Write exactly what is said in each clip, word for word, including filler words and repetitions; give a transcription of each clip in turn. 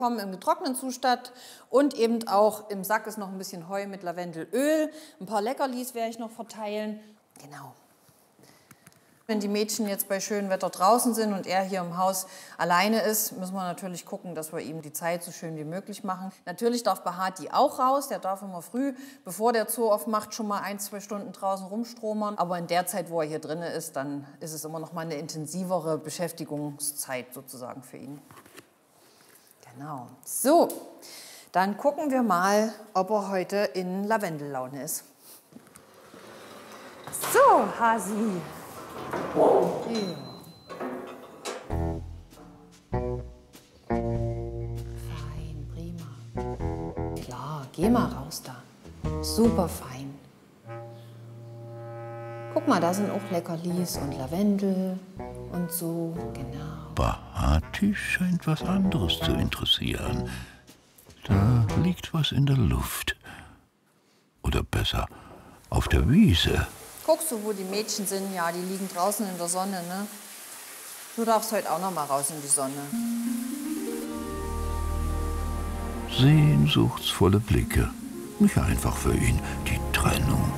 Kommen im getrockneten Zustand und eben auch im Sack ist noch ein bisschen Heu mit Lavendelöl. Ein paar Leckerlis werde ich noch verteilen. Genau. Wenn die Mädchen jetzt bei schönem Wetter draußen sind und er hier im Haus alleine ist, müssen wir natürlich gucken, dass wir ihm die Zeit so schön wie möglich machen. Natürlich darf Bahati auch raus. Der darf immer früh, bevor der Zoo aufmacht, schon mal ein, zwei Stunden draußen rumstromern. Aber in der Zeit, wo er hier drin ist, dann ist es immer noch mal eine intensivere Beschäftigungszeit sozusagen für ihn. Genau. So, dann gucken wir mal, ob er heute in Lavendellaune ist. So, Hasi. Ja. Fein, prima. Klar, geh mal raus da. Super fein. Guck mal, da sind auch Leckerlis und Lavendel und so, genau. Bahati scheint was anderes zu interessieren. Da liegt was in der Luft. Oder besser, auf der Wiese. Guckst du, wo die Mädchen sind? Ja, die liegen draußen in der Sonne, ne? Du darfst heute auch noch mal raus in die Sonne. Sehnsuchtsvolle Blicke. Nicht einfach für ihn, die Trennung.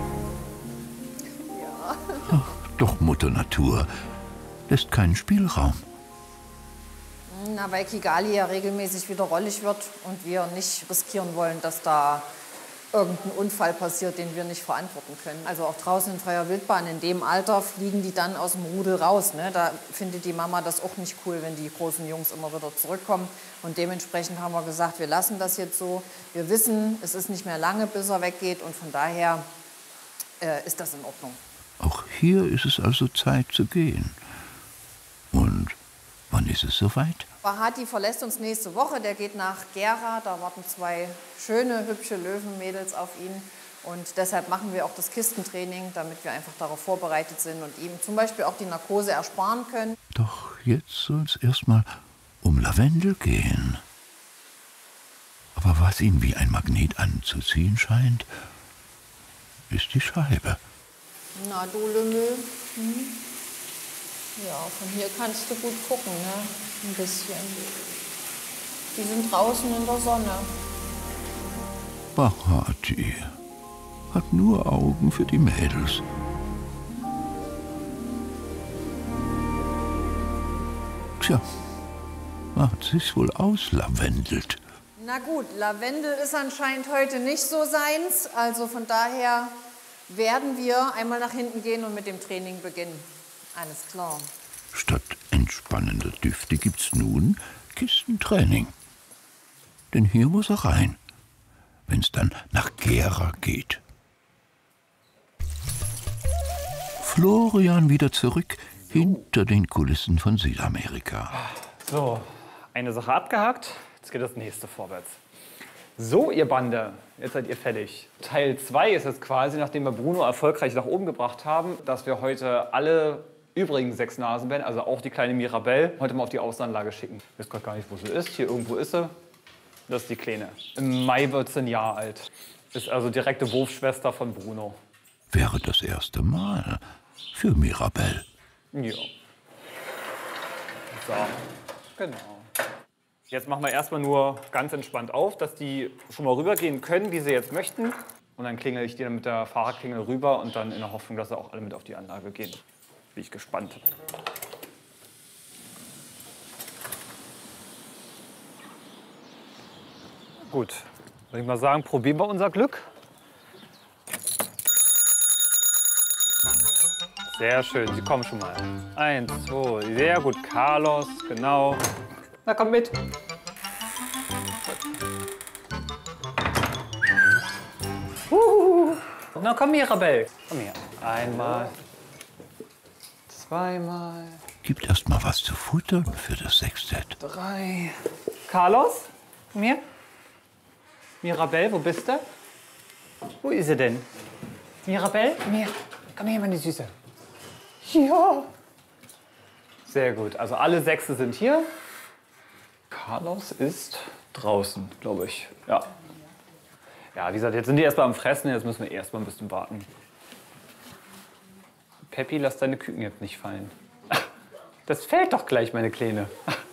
Ja. Ach, doch Mutter Natur lässt keinen Spielraum. Na, weil Kigali ja regelmäßig wieder rollig wird und wir nicht riskieren wollen, dass da irgendein Unfall passiert, den wir nicht verantworten können. Also auch draußen in freier Wildbahn, in dem Alter fliegen die dann aus dem Rudel raus. Ne? Da findet die Mama das auch nicht cool, wenn die großen Jungs immer wieder zurückkommen. Und dementsprechend haben wir gesagt, wir lassen das jetzt so. Wir wissen, es ist nicht mehr lange, bis er weggeht. Und von daher äh, ist das in Ordnung. Auch hier ist es also Zeit zu gehen. Und wann ist es soweit? Bahati verlässt uns nächste Woche, der geht nach Gera, da warten zwei schöne, hübsche Löwenmädels auf ihn. Und deshalb machen wir auch das Kistentraining, damit wir einfach darauf vorbereitet sind und ihm zum Beispiel auch die Narkose ersparen können. Doch jetzt soll es erstmal um Lavendel gehen. Aber was ihn wie ein Magnet anzuziehen scheint, ist die Scheibe. Na du Lümmel. Hm? Ja, von hier kannst du gut gucken, ne? Ein bisschen. Die sind draußen in der Sonne. Bahati hat nur Augen für die Mädels. Tja, hat sich's wohl auslavendelt. Na gut, Lavendel ist anscheinend heute nicht so seins. Also von daher werden wir einmal nach hinten gehen und mit dem Training beginnen. Alles klar. Statt entspannender Düfte gibt's nun Kistentraining. Denn hier muss er rein, wenn's dann nach Gera geht. Florian wieder zurück hinter den Kulissen von Südamerika. So, eine Sache abgehakt, jetzt geht das nächste vorwärts. So, ihr Bande, jetzt seid ihr fertig. Teil zwei ist jetzt quasi, nachdem wir Bruno erfolgreich nach oben gebracht haben, dass wir heute alle übrigen sechs Nasenbären, also auch die kleine Mirabelle, heute mal auf die Außenanlage schicken. Ich weiß gerade gar nicht, wo sie ist. Hier irgendwo ist sie. Das ist die Kleine. Im Mai wird sie ein Jahr alt. Ist also direkte Wurfschwester von Bruno. Wäre das erste Mal für Mirabelle. Ja. So, genau. Jetzt machen wir erstmal nur ganz entspannt auf, dass die schon mal rübergehen können, wie sie jetzt möchten. Und dann klingel ich die dann mit der Fahrradklingel rüber und dann in der Hoffnung, dass sie auch alle mit auf die Anlage gehen. Bin ich gespannt. Gut, würde ich mal sagen, probieren wir unser Glück. Sehr schön, Sie kommen schon mal. Eins, zwei, sehr gut. Carlos, genau. Na, komm mit. Uhuhu. Na, komm, Mirabelle. Komm her. Einmal. Zweimal. Gibt erst mal was zu futtern für das Sextett. Drei. Carlos, komm her. Mirabelle, wo bist du? Wo ist sie denn? Mirabelle, komm her. Komm her, meine Süße. Ja. Sehr gut. Also alle Sechse sind hier. Carlos ist draußen, glaube ich. Ja. Ja, wie gesagt, jetzt sind die erstmal am Fressen. Jetzt müssen wir erstmal ein bisschen warten. Peppi, lass deine Küken jetzt nicht fallen. Das fällt doch gleich, meine Kleine.